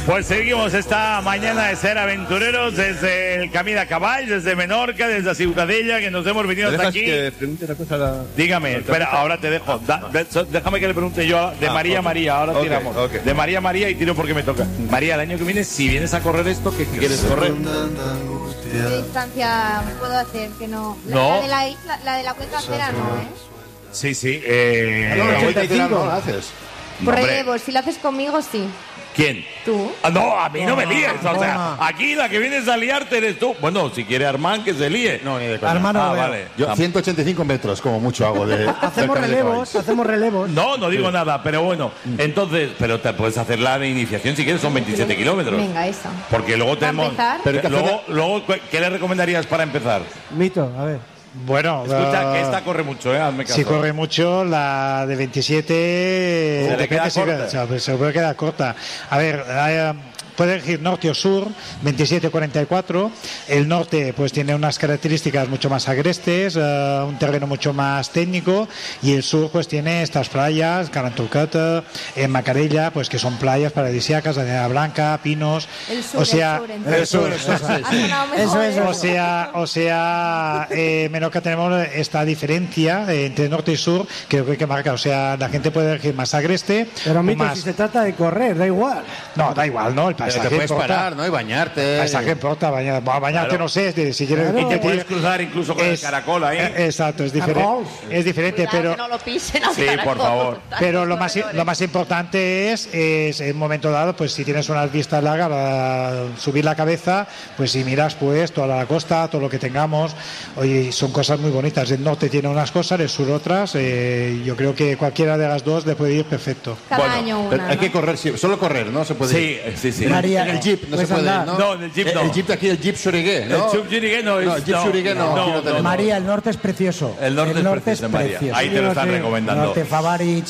Pues seguimos esta mañana de ser aventureros desde el Camí de Caball, desde Menorca, desde la Ciutadella, que nos hemos venido hasta aquí. Que pregunte una cosa a la... Dígame, espera, ahora te dejo. Déjame que le pregunte yo de María María, ahora tiramos. Okay. De María María y tiro porque me toca. María, el año que viene, si vienes a correr esto, ¿qué quieres correr? ¿Qué distancia puedo hacer? Que no. No. La de la cuenca cera no, ¿eh? Sí, sí. la vuelta entera no la haces. Por Hombre. relevo, si lo haces conmigo, sí. ¿Quién? ¿Tú? Ah, no, a mí no me líes. O sea, aquí la que vienes a liarte eres tú. Bueno, si quiere Armán, que se líe. No, ni de coña. Hermano, Vale. Yo 185 metros, como mucho hago de... hacemos relevos. No digo nada, pero bueno. Entonces, pero te puedes hacer la de iniciación si quieres, son 27 kilómetros. Venga, esa. Porque luego ¿Para tenemos... empezar? Pero Luego, ¿qué le recomendarías para empezar? Mito, a ver. Bueno, Escucha, que esta corre mucho, hazme caso. si corre mucho, la de 27 ¿Se le queda corta? se puede quedar corta. A ver, puede elegir norte o sur, 27-44. El norte pues tiene unas características mucho más agrestes, un terreno mucho más técnico, y el sur pues tiene estas playas, Carantulcata, Macarella, pues que son playas paradisíacas, de arena blanca, pinos. El sur, o sea, el sur, eso. Ha sonado mejor, ¿eh? O sea, Menorca tenemos esta diferencia entre norte y sur, creo que hay que marcar. O sea, la gente puede elegir más agreste. Pero o Mito, más... si se trata de correr, da igual. No, da igual, ¿no? El Pero paisaje te puedes importa. parar, ¿no? Y bañarte. El paisaje importa, bañarte Claro. no sé, si quieres... Claro. Y te puedes cruzar incluso con el caracol ahí. Exacto, es diferente. Caracol. Es diferente, Cuidado pero... que no lo pisen al Sí, caracol. por favor. Pero lo más importante es en un momento dado, pues si tienes unas vistas largas, subir la cabeza, pues si miras pues toda la costa, todo lo que tengamos, oye, son cosas muy bonitas. El norte tiene unas cosas, el sur otras. Yo creo que cualquiera de las dos le puede ir perfecto. Cada año Pero una. hay ¿no? que correr, solo correr, ¿no? Se puede ir. Sí. María, En el jeep no se puedes puede, andar. ¿no? No, en el jeep no. El jeep de aquí, el jeep Surigué, ¿no? El Chup Jurigué no es... No, el Jeep Surigué no, aquí no tenemos. María, el norte es precioso. El norte es precioso, María. Ahí te lo están recomendando. Norte Favarich.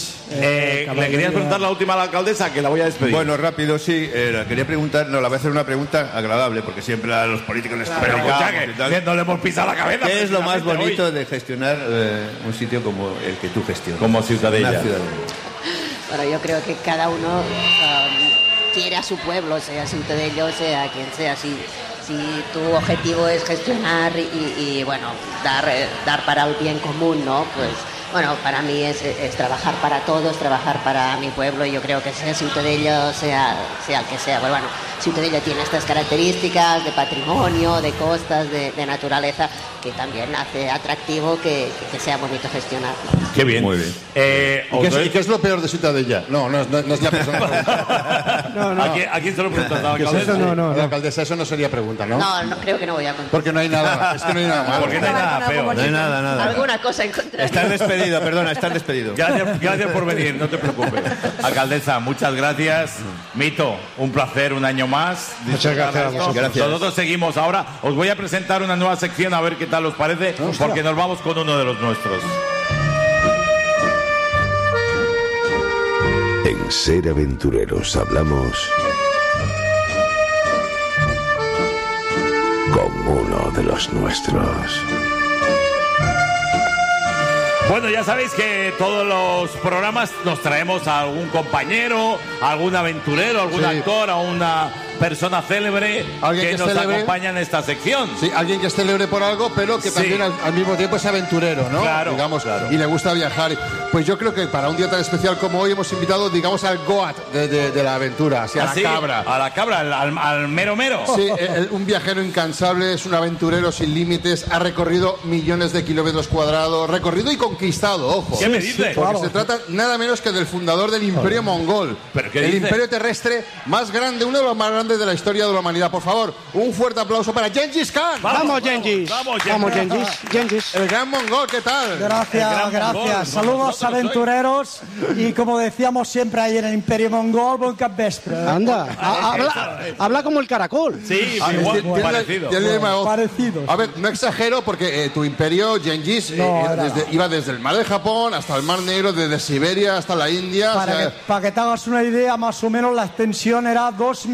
Le querías preguntar la última a la alcaldesa, que la voy a despedir. Bueno, rápido, sí. Le quería preguntar, le voy a hacer una pregunta agradable, porque siempre a los políticos les Pero escucha, y tal. que no le hemos pisado la cabeza. ¿Qué es lo más precisamente bonito hoy? de gestionar un sitio como el que tú gestionas? Como Ciutadella. Una ciudad. Bueno, yo creo que cada uno quiere a su pueblo, sea Ciutadella, sea quien sea. Si tu objetivo es gestionar y bueno, dar para el bien común, ¿no? Pues bueno, para mí es trabajar para todos, trabajar para mi pueblo, y yo creo que sea Ciutadella, sea el que sea. Pero bueno, Ciutadella tiene estas características de patrimonio, de costas, de naturaleza, que también hace atractivo que sea bonito gestionar. Qué bien. Muy bien. ¿Y qué es lo peor de Ciutadella? No es la persona. No. ¿A quién se lo preguntas? ¿A la ¿Qué es alcaldesa? eso? No. La alcaldesa, eso no sería pregunta, ¿no? No, creo que no voy a contar. Porque no hay nada, es que no hay nada malo. Porque no hay nada feo. No hay nada. Alguna cosa encontraré. Estás despedido, perdona, estás despedido. Gracias por venir, no te preocupes. Alcaldesa, muchas gracias. Mito, un placer un año más. Muchas gracias a vosotros. Gracias. Nosotros seguimos ahora. Os voy a presentar una nueva sección a ver qué tal os parece, porque nos vamos con uno de los nuestros. En Ser Aventureros hablamos con uno de los nuestros. Bueno, ya sabéis que todos los programas nos traemos a algún compañero, a algún aventurero, a algún actor, a una persona célebre Alguien que nos célebre. acompaña en esta sección. Sí, alguien que es célebre por algo, pero que Sí. también al mismo tiempo es aventurero, ¿no? Claro, digamos, claro. y le gusta viajar. Pues yo creo que para un día tan especial como hoy hemos invitado, digamos, al Goat de la aventura, así, a Así, la cabra. A la cabra, al mero mero. Sí, un viajero incansable, es un aventurero sin límites, ha recorrido millones de kilómetros cuadrados, recorrido y conquistado, ojo. ¿Qué me dices? Porque se trata nada menos que del fundador del Imperio Mongol. ¿Pero qué el dice? imperio terrestre más grande, uno de los más grandes de la historia de la humanidad. Por favor, un fuerte aplauso para Gengis Khan. Vamos, Gengis. Vamos, Gengis. El gran mongol, ¿qué tal? El gran Gracias. mongol. Saludos Nosotros aventureros. Y como decíamos siempre ahí en el Imperio Mongol, buen capvespre. Anda, habla como el caracol. Sí, Ah, igual, tiene- parecido. tiene la misma voz. Parecido, A ver, no exagero porque tu imperio, Gengis, iba desde el mar de Japón hasta el mar Negro, desde Siberia hasta la India. Para que te hagas una idea, más o menos la extensión era 2.200.000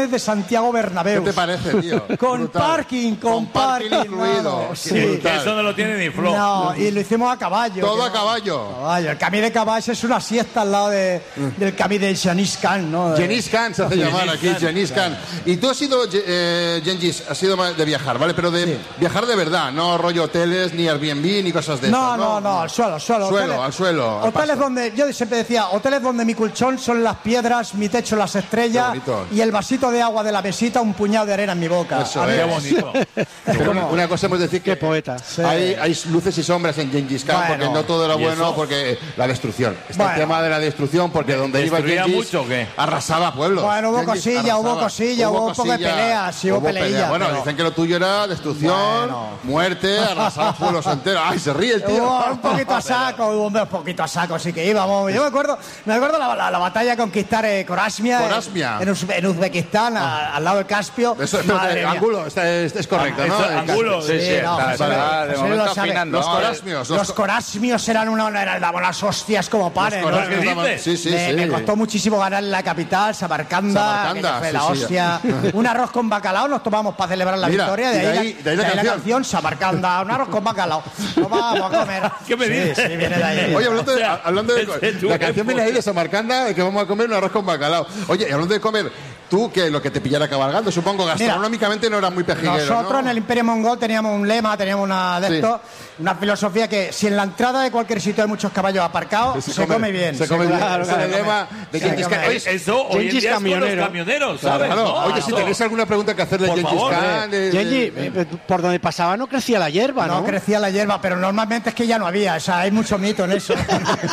de Santiago Bernabéu. ¿Qué te parece, tío? Con Brutal. parking incluido. no, Sí, sí. que eso no lo tiene ni Flo. No, y lo hicimos a caballo. Todo que a caballo. Caballo. El camí de caballo es una siesta al lado del camí de Genghis Khan, ¿no? Genghis Khan se hace llamar aquí, Genghis Khan. Y tú has sido, Genghis, has sido de viajar, ¿vale? Pero de viajar de verdad, no rollo hoteles, ni Airbnb, ni cosas de esas, ¿no? No, al suelo. Al suelo. al Hoteles pasto. donde, yo siempre decía, hoteles donde mi colchón son las piedras, mi techo las estrellas Qué bonito. y el vasito de agua de la mesita, un puñado de arena en mi boca. Eso A mí- Qué bonito. Pero una cosa hemos de decir que Qué poeta. Sí. hay luces y sombras en Genghis Khan, Bueno. porque no todo era ¿Y bueno, eso? porque la destrucción. Está Bueno. el tema de la destrucción, porque donde iba ¿Destruía Genghis mucho o qué? arrasaba pueblos. Bueno, hubo Genghis cosilla, hubo un poco de peleas, sí, hubo peleilla, Bueno, pero- dicen que lo tuyo era destrucción, Bueno. muerte, arrasaba pueblos enteros. Ay, se ríe el tío. Hubo un poquito a saco, sí que íbamos. Yo me acuerdo la batalla de conquistar Corasmia, Corasmia. en Uzbekistán, al lado del Caspio. Eso, Madre mía. Angulo, es correcto, ¿no? Eso, Angulo, Sí, no, vale, José, vale. de José momento lo sabe. afinando. Los corasmios. Los corasmios eran daban las hostias como panes. Los ¿no? corasmios ¿Qué daban- dices? Sí, Me costó muchísimo ganar en la capital, Samarcanda, Samarcanda, que fue sí, la sí. hostia. Un arroz con bacalao nos tomamos para celebrar la Mira, victoria. y de ahí la canción. Samarcanda, un arroz con bacalao. No vamos a comer. ¿Qué me dices? Sí, viene de ahí. Oye, O sea, hablando de ese tu la canción viene ahí época. de Samarcanda, de que vamos a comer un arroz con bacalao. Oye, y hablando de comer, tú que lo que te pillara cabalgando, supongo gastronómicamente no era muy pejiguero, Nosotros ¿no? en el Imperio Mongol teníamos un lema, teníamos una de Sí. esto, una filosofía que si en la entrada de cualquier sitio hay muchos caballos aparcados, se come bien. Se come bien. Claro, Ese es el claro, lema de se Genghis come Khan. bien. Oye, Eso hoy en Genghis día es con los camionero. camioneros, ¿sabes? claro. ¿no? Oye, si Eso. tenéis alguna pregunta que hacerle a Por Genghis favor, Khan... Genghis, por donde pasaba no crecía la hierba, ¿no? No crecía la hierba, pero normalmente es que ya no había, o sea, hay mucho mito en eso.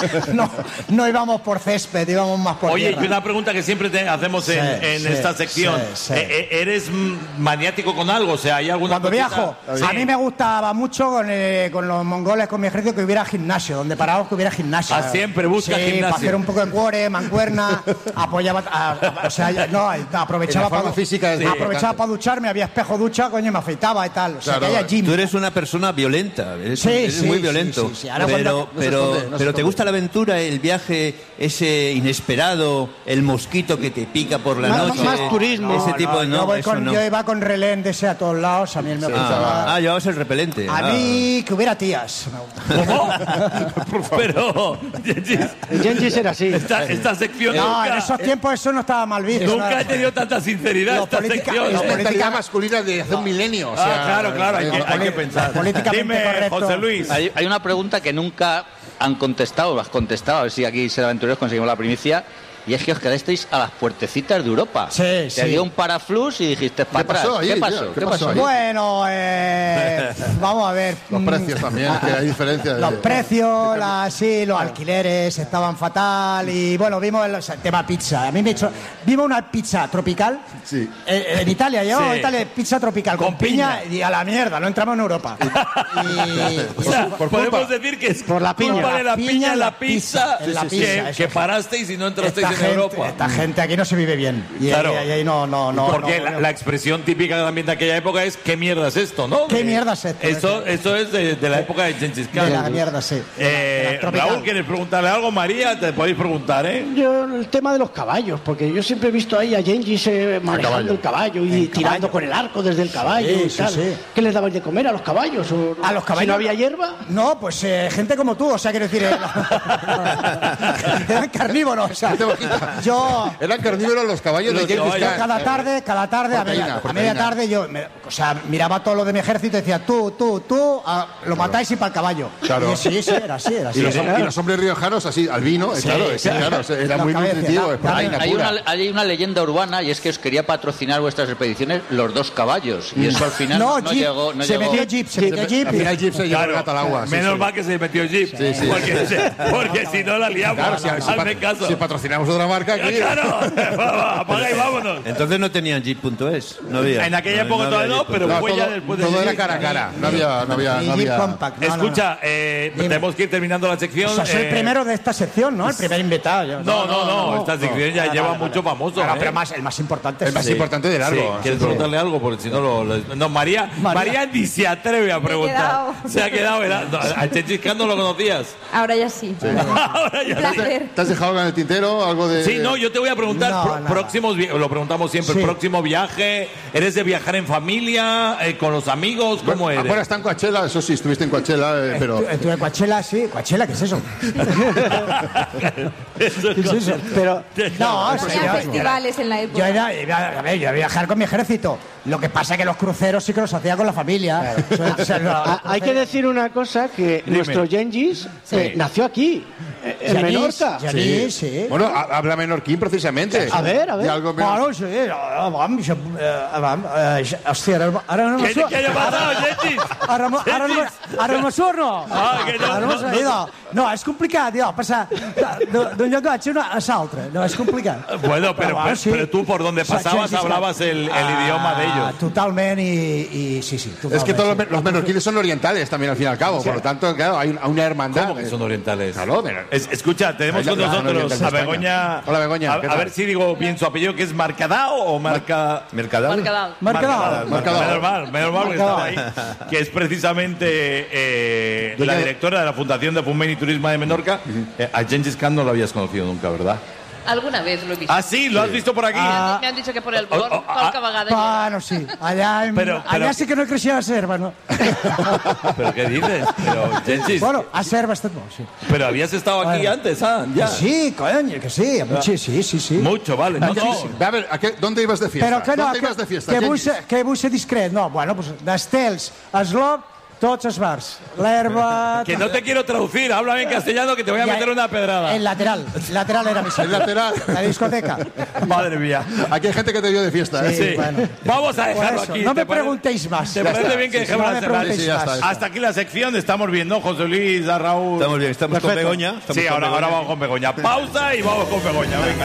no íbamos por césped, íbamos más por Oye, tierra. y una pregunta que siempre hacemos Sí, en sí, esta sección. sí. ¿Eres maniático con algo? O sea, ¿hay alguna Cuando cosita? viajo, Sí. a mí me gustaba mucho con los mongoles, con mi ejército, que hubiera gimnasio, donde paramos que hubiera gimnasio. Ah, siempre busca sí, gimnasio. para hacer un poco de cuore, mancuerna, apoyaba, o sea, no, aprovechaba En la forma para física es aprovechaba importante. para ducharme, había espejo ducha, coño, me afeitaba y tal, o sea, Claro, que haya gym. Tú eres una persona violenta, eres, Sí, eres sí, muy sí, violento. sí, sí. Ahora Pero, cuando- no se esconde, no se pero ¿te esconde. gusta la aventura, el viaje, ese inesperado, el mosquito que te pica por la Más- noche? más turismo. Ese tipo de... yo, No, voy eso no. yo iba con relén de ese a todos lados, a mí me gustaba. Llevabas el repelente. A mí que hubiera tías. Me gustaba. ¿Cómo? Pero, Genghis era así. esta sección No, en nunca, esos tiempos eso no estaba mal visto. nunca he tenido tanta sinceridad Lo esta política- sección. lo Es política- mentalidad masculina de hace un milenio. O sea, Claro, hay que pensar. políticamente Dime, correcto. José Luis. Hay una pregunta que nunca han contestado, o has contestado, a ver si aquí Ser Aventureros conseguimos la primicia, y es que os quedasteis a las puertecitas de Europa. Sí, Te sí. dio un paraflux y dijiste para ¿Qué pasó atrás. ahí, ¿Qué tío? pasó? ¿Qué pasó ahí? Bueno, vamos a ver. Los precios también, que hay diferencia. Los precios, los alquileres estaban fatal y bueno, vimos el tema pizza. A mí vimos una pizza tropical Sí. en Italia, llevamos Sí. a Italia pizza tropical con piña y a la mierda, no entramos en Europa. O sea, por podemos culpa. decir que es Por la piña. culpa de la piña en la pizza, en la pizza, que eso. parasteis y no entrasteis en Europa. Esta gente aquí no se vive bien. Y Claro. ahí no. Porque no. la expresión típica también de aquella época es ¿qué mierda es esto? ¿no? ¿Qué mierda es esto? Eso es de la época de Genghis Khan. De la mierda, sí. De la tropical. Raúl, ¿quieres preguntarle algo? María, te podéis preguntar, ¿eh? Yo, el tema de los caballos, porque yo siempre he visto ahí a Genghis manejando el caballo y tirando con el arco desde el caballo Sí, y sí, tal. sí. ¿Qué les daban de comer a los caballos? ¿A los caballos? Si no había hierba. No, pues gente como tú, o sea, quiero decir, eran carnívoros, o sea, yo Eran carnívoros los caballos de Genghis caballos. Khan. cada tarde, Proteína, a media proteína. tarde yo, miraba todo lo de mi ejército y decía, tú, lo matáis y para el caballo. Claro. Y sí, era así. Y los hombres riojanos así, al vino, claro, era Lo muy acabé de nutritivo, decir, es proteína pura. Hay una leyenda urbana y es que os quería patrocinar vuestras expediciones los dos caballos y eso al final no Jeep, llegó. No se llegó. metió Jeep, se metió Jeep. Al final Jeep se llevó el Claro, gato al agua. sí, menos sí. mal que se metió Jeep. sí. Porque si no la liamos. Claro, si Hazme caso. si patrocinamos otra marca aquí. Claro, apaga y vámonos. Entonces no tenían jeep.es, no había. En aquella época había todavía no, jeep.es. pero No, fue ya todo, después de todo era Jeep. cara a cara. No había. Y Jeep Compact. No, Escucha, Dime. tenemos que ir terminando la sección. O sea, soy el primero de esta sección, ¿no? El primer invitado. yo. No, esta sección ya lleva mucho famoso. Claro, ¿eh? pero el más importante. El más sí. importante de Sí, largo. ¿quieres preguntarle algo? Porque si no No, María ni se atreve a preguntar. quedado. Se ha quedado, ¿verdad? No, a Genghis Khan no lo conocías. Ahora ya sí. Ahora Un ya sí. placer. ¿Te has dejado algo en el tintero? Algo de. Sí, no, yo te voy a preguntar No, nada. próximos lo preguntamos siempre. Sí. El próximo viaje, ¿eres de viajar en familia, con los amigos? ¿Cómo eres? Bueno, está en Coachella, eso sí, estuviste en Coachella, pero... Estuve en Coachella, sí. ¿Coachella? ¿Qué es eso? ¿Qué es eso? Pero, no, Había festivales en la época. Yo iba a viajar con mi ejército. Lo que pasa es que los cruceros sí que los hacía con la familia. Hay que decir una cosa, que nuestro Gengis nació aquí, en Menorca. Sí. Bueno, habla menorquín precisamente. A ver. Y algo Bueno, sí, hòstia, ara no me surt. ¿Qué ha pasado, Gengis? Ara me surt, no? No, és complicat, passar d'un llenguatge a l'altre. No, és complicat. Bueno, pero tú por donde pasabas hablabas el idioma de ellos. Totalmente, y sí. Es que todos los menorquines son orientales también, al fin y al cabo. Por lo tanto, claro, hay una hermandad. ¿Cómo que son orientales? Claro, escucha, tenemos con nosotros a Begoña. Hola, Begoña. A ver si digo bien su apellido, que es Mercadal o Mercadal. Menos mal, porque estaba ahí. Que es precisamente la directora de la Fundación de Fomento y Turismo de Menorca. A Gengis Khan no lo habías conocido nunca, ¿verdad? Alguna vez lo he visto. Ah, sí, ¿lo has visto por aquí? Me han dicho que por el Born, qualque vegada. Bueno, sí. Allà sí que no creixia a Serva, no? ¿Pero qué dices? Pero, Gengis, Bueno, a Serva estat molt, sí. pero habías estado aquí antes, ya. Sí, coño, que sí. Sí. Mucho, vale. No. A ver, ¿dónde ibas de fiesta? Però que no, ¿Dónde ibas de fiesta, que vull ser discret. No, bueno, pues d'Estels, Eslop, tots els bars. L'herba... Que no te quiero traducir, háblame en castellano que te voy a meter una pedrada. El lateral era mi sitio. El lateral. La discoteca. Madre mía. Aquí hay gente que te vio de fiesta, ¿eh? Sí, bueno. Vamos a dejarlo aquí. No me preguntéis más. ¿Te parece bien que dejemos la cerrar? está. Hasta aquí la sección, estamos viendo José Luis, a Raúl. Estamos bien, estamos con Begoña. Sí, ahora vamos con Begoña. Pausa y vamos con Begoña, venga.